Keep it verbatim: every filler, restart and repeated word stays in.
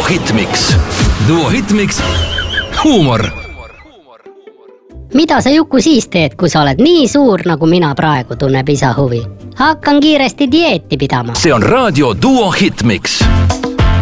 Hitmix. Duo Hitmix. Huumor. Mida sa, Juku, siis teed, kui sa oled nii suur, nagu mina praegu, tunneb isa huvi? Hakkan kiiresti dieeti pidama. See on raadio Duo Hitmix.